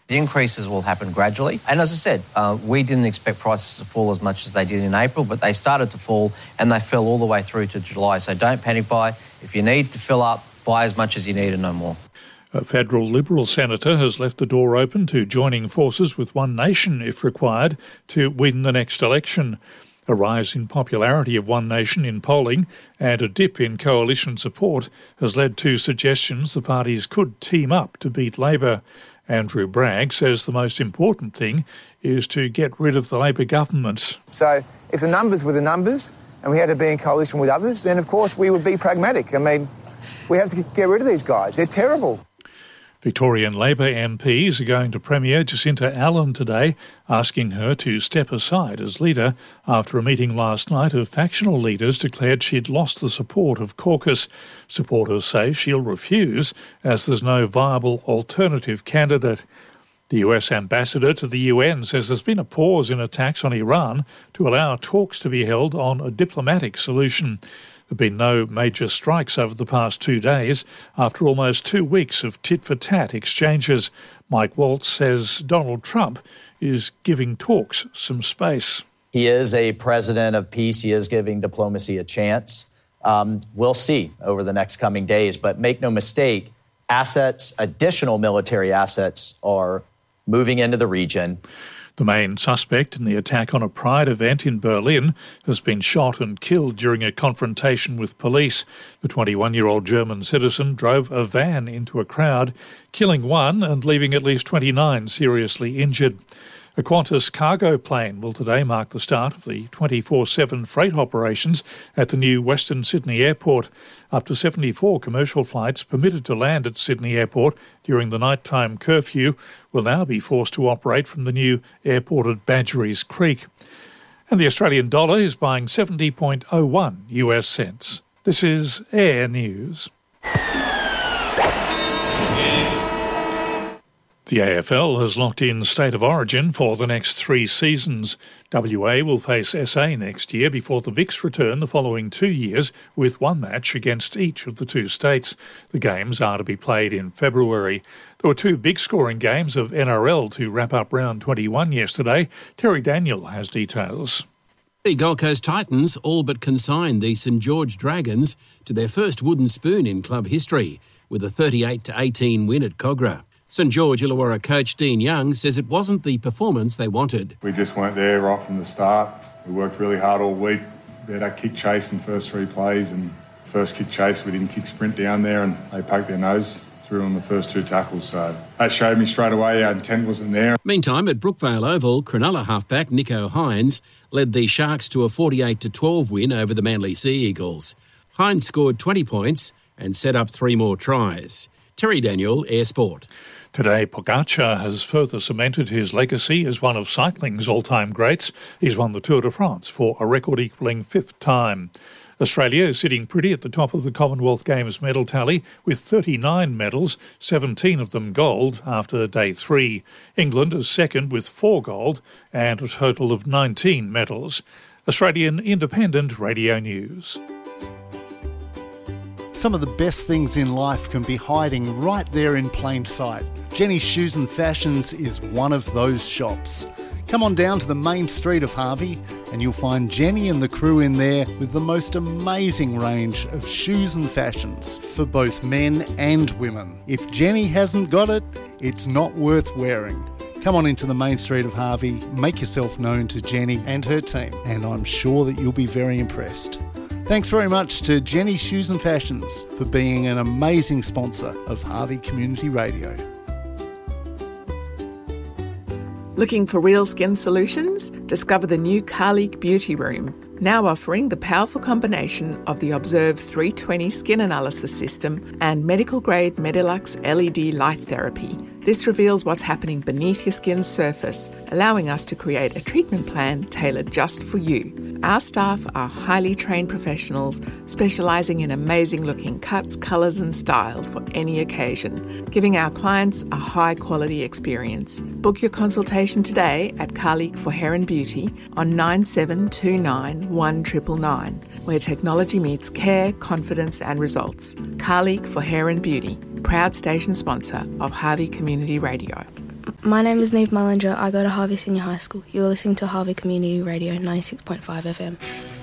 The increases will happen gradually. And as I said, we didn't expect prices to fall as much as they did in April, but they started to fall and they fell all the way through to July. So don't panic buy. If you need to fill up, buy as much as you need and no more. A federal Liberal senator has left the door open to joining forces with One Nation, if required, to win the next election. A rise in popularity of One Nation in polling and a dip in coalition support has led to suggestions the parties could team up to beat Labor. Andrew Bragg says the most important thing is to get rid of the Labor government. So if the numbers were the numbers and we had to be in coalition with others, then of course we would be pragmatic. I mean, we have to get rid of these guys. They're terrible. Victorian Labor MPs are going to Premier Jacinta Allen today, asking her to step aside as leader after a meeting last night of factional leaders declared she'd lost the support of caucus. Supporters say she'll refuse as there's no viable alternative candidate. The US ambassador to the UN says there's been a pause in attacks on Iran to allow talks to be held on a diplomatic solution. There have been no major strikes over the past 2 days after almost 2 weeks of tit-for-tat exchanges. Mike Waltz says Donald Trump is giving talks some space. He is a president of peace. He is giving diplomacy a chance. We'll see over the next coming days. But make no mistake, additional military assets are moving into the region. The main suspect in the attack on a Pride event in Berlin has been shot and killed during a confrontation with police. The 21-year-old German citizen drove a van into a crowd, killing one and leaving at least 29 seriously injured. A Qantas cargo plane will today mark the start of the 24/7 freight operations at the new Western Sydney Airport. Up to 74 commercial flights permitted to land at Sydney Airport during the nighttime curfew will now be forced to operate from the new airport at Badgerys Creek. And the Australian dollar is buying 70.01 US cents. This is Air News. The AFL has locked in State of Origin for the next 3 seasons. WA will face SA next year before the Vics return the following 2 years with one match against each of the 2 states. The games are to be played in February. There were 2 big scoring games of NRL to wrap up round 21 yesterday. Terry Daniel has details. The Gold Coast Titans all but consigned the St George Dragons to their first wooden spoon in club history with a 38-18 win at Kogarah. St George Illawarra coach Dean Young says it wasn't the performance they wanted. We just weren't there right from the start. We worked really hard all week. We had our kick chase in the first 3 plays, and first kick chase we didn't kick sprint down there, and they poked their nose through on the first 2 tackles. So that showed me straight away our intent wasn't there. Meantime, at Brookvale Oval, Cronulla halfback Nico Hines led the Sharks to a 48-12 win over the Manly Sea Eagles. Hines scored 20 points and set up 3 more tries. Terry Daniel, Air Sport. Today, Pogacar has further cemented his legacy as one of cycling's all-time greats. He's won the Tour de France for a record-equalling 5th time. Australia is sitting pretty at the top of the Commonwealth Games medal tally with 39 medals, 17 of them gold after day 3. England is second with 4 gold and a total of 19 medals. Australian Independent Radio News. Some of the best things in life can be hiding right there in plain sight. Jenny's Shoes and Fashions is one of those shops. Come on down to the main street of Harvey and you'll find Jenny and the crew in there with the most amazing range of shoes and fashions for both men and women. If Jenny hasn't got it, it's not worth wearing. Come on into the main street of Harvey, make yourself known to Jenny and her team, and I'm sure that you'll be very impressed. Thanks very much to Jenny Shoes and Fashions for being an amazing sponsor of Harvey Community Radio. Looking for real skin solutions? Discover the new Carleek Beauty Room, now offering the powerful combination of the Observe 320 skin analysis system and medical-grade Medilux LED light therapy. This reveals what's happening beneath your skin's surface, allowing us to create a treatment plan tailored just for you. Our staff are highly trained professionals specialising in amazing-looking cuts, colours and styles for any occasion, giving our clients a high-quality experience. Book your consultation today at Carleek for Hair and Beauty on 9729 1999, where technology meets care, confidence and results. Carleek for Hair and Beauty, proud station sponsor of Harvey Community Radio. My name is Neve Mullinger. I go to Harvey Senior High School. You're listening to Harvey Community Radio 96.5 FM.